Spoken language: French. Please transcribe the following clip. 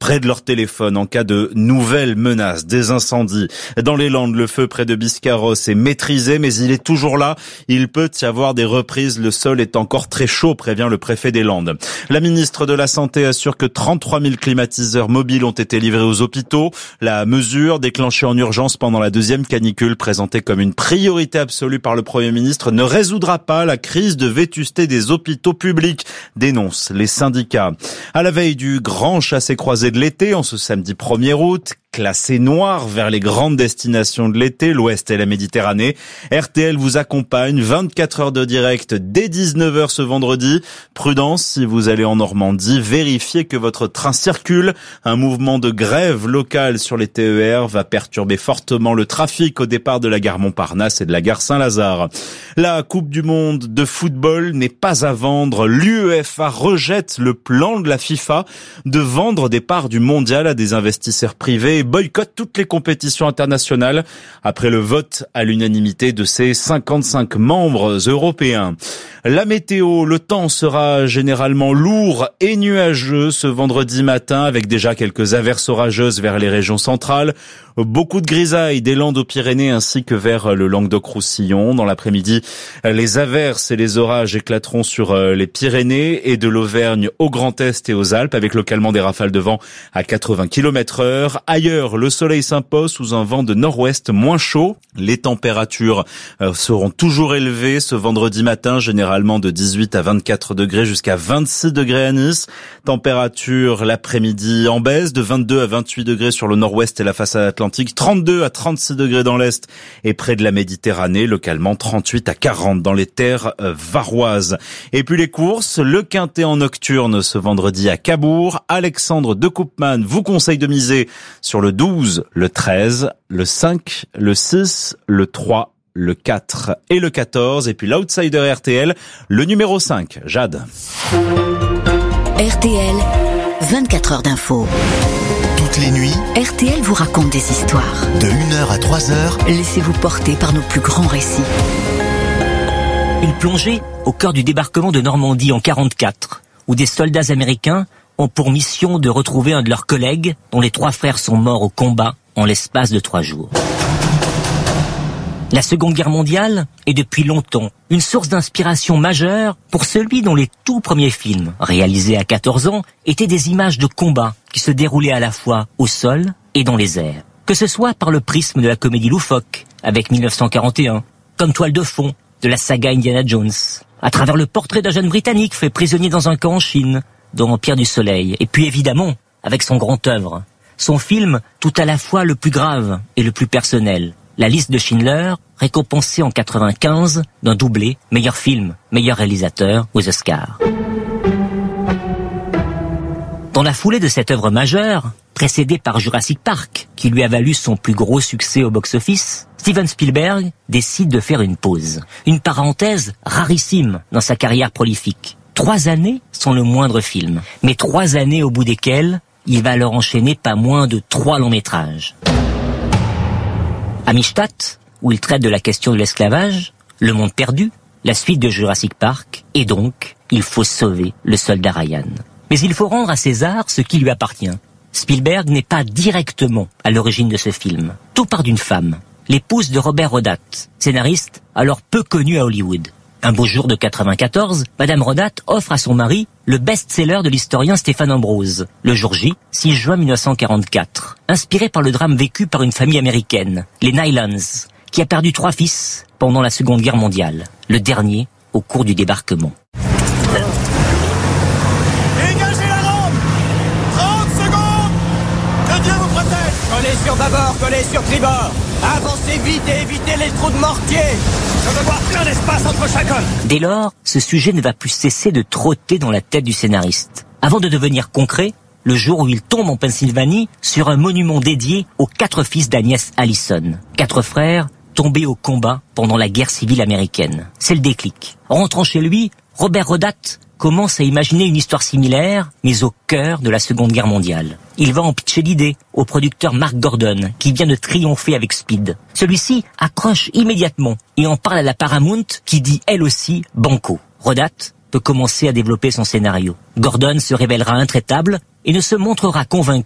près de leur téléphone en cas de nouvelles menaces, des incendies. Dans les Landes, le feu près de Biscarrosse est maîtrisé, mais il est toujours là. Il peut y avoir des reprises. Le sol est encore très chaud, prévient le préfet des Landes. La ministre de la Santé assure que 33 000 climatiseurs mobiles ont été livrés aux hôpitaux. La mesure, déclenchée en urgence pendant la deuxième canicule, présentée comme une priorité absolue par le Premier ministre, ne résoudra pas la crise de vétusté des hôpitaux publics, dénoncent les syndicats. À la veille du grand chassé-croisé de l'été, en ce samedi 1er août, classé noir vers les grandes destinations de l'été, l'Ouest et la Méditerranée. RTL vous accompagne, 24 heures de direct dès 19h ce vendredi. Prudence si vous allez en Normandie, vérifiez que votre train circule. Un mouvement de grève locale sur les TER va perturber fortement le trafic au départ de la gare Montparnasse et de la gare Saint-Lazare. La Coupe du Monde de football n'est pas à vendre. L'UEFA rejette le plan de la FIFA de vendre des parts du mondial à des investisseurs privés et boycotte toutes les compétitions internationales après le vote à l'unanimité de ses 55 membres européens. La météo, le temps sera généralement lourd et nuageux ce vendredi matin avec déjà quelques averses orageuses vers les régions centrales. Beaucoup de grisailles des Landes aux Pyrénées ainsi que vers le Languedoc-Roussillon. Dans l'après-midi, les averses et les orages éclateront sur les Pyrénées et de l'Auvergne au Grand Est et aux Alpes avec localement des rafales de vent à 80 km/h. Ailleurs, le soleil s'impose sous un vent de nord-ouest moins chaud. Les températures seront toujours élevées ce vendredi matin, généralement de 18 à 24 degrés jusqu'à 26 degrés à Nice. Température l'après-midi en baisse de 22 à 28 degrés sur le nord-ouest et la façade atlantique. 32 à 36 degrés dans l'Est et près de la Méditerranée, localement 38 à 40 dans les terres varoises. Et puis les courses, le quintet en nocturne ce vendredi à Cabourg. Alexandre de Koopman vous conseille de miser sur le 12, le 13, le 5, le 6, le 3, le 4 et le 14. Et puis l'outsider RTL, le numéro 5, Jade. RTL, 24 heures d'info. Toutes les nuits, RTL vous raconte des histoires. de 1h à 3h, Laissez-vous porter par nos plus grands récits. Une plongée au cœur du débarquement de Normandie en 1944, où des soldats américains ont pour mission de retrouver un de leurs collègues dont les 3 frères sont morts au combat en l'espace de 3 jours. La Seconde Guerre mondiale est depuis longtemps une source d'inspiration majeure pour celui dont les tout premiers films, réalisés à 14 ans, étaient des images de combat qui se déroulaient à la fois au sol et dans les airs. Que ce soit par le prisme de la comédie loufoque, avec 1941, comme toile de fond de la saga Indiana Jones, à travers le portrait d'un jeune Britannique fait prisonnier dans un camp en Chine, dans Empire du Soleil, et puis évidemment, avec son grand œuvre, son film tout à la fois le plus grave et le plus personnel, La liste de Schindler, récompensé en 1995 d'un doublé, meilleur film, meilleur réalisateur aux Oscars. Dans la foulée de cette œuvre majeure, précédée par Jurassic Park, qui lui a valu son plus gros succès au box-office, Steven Spielberg décide de faire une pause. Une parenthèse rarissime dans sa carrière prolifique. 3 années sont le moindre film, mais 3 années au bout desquelles il va alors enchaîner pas moins de 3 longs métrages. Amistad, où il traite de la question de l'esclavage, Le Monde perdu, la suite de Jurassic Park, et donc, il faut sauver le soldat Ryan. Mais il faut rendre à César ce qui lui appartient. Spielberg n'est pas directement à l'origine de ce film. Tout part d'une femme, l'épouse de Robert Rodat, scénariste alors peu connu à Hollywood. Un beau jour de 1994, Madame Rodat offre à son mari le best-seller de l'historien Stéphane Ambrose, Le jour J, 6 juin 1944, inspiré par le drame vécu par une famille américaine, les Nylons, qui a perdu 3 fils pendant la Seconde Guerre mondiale, le dernier au cours du débarquement. Dégagez la rampe! 30 secondes! Que Dieu vous protège! Collez sur bâbord, collez sur tribord! Avancez vite et évitez les trous de mortier! Je veux voir plein d'espace entre chaque homme! Dès lors, ce sujet ne va plus cesser de trotter dans la tête du scénariste, avant de devenir concret le jour où il tombe en Pennsylvanie sur un monument dédié aux 4 fils d'Agnès Allison, 4 frères tombés au combat pendant la guerre civile américaine. C'est le déclic. En rentrant chez lui, Robert Rodat commence à imaginer une histoire similaire, mais au cœur de la Seconde Guerre mondiale. Il va en pitcher l'idée au producteur Mark Gordon, qui vient de triompher avec Speed. Celui-ci accroche immédiatement et en parle à la Paramount, qui dit elle aussi banco. Rodat peut commencer à développer son scénario. Gordon se révélera intraitable et ne se montrera convaincu